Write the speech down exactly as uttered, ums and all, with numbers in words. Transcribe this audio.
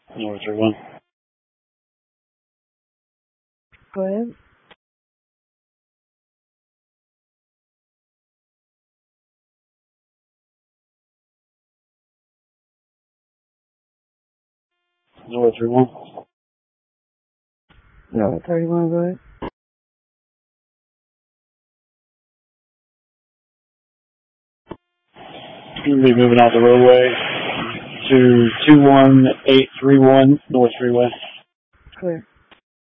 North three one. Go ahead. North three one. North thirty-one, go ahead. You'll be moving off the roadway to two one eight three one North Freeway. Clear.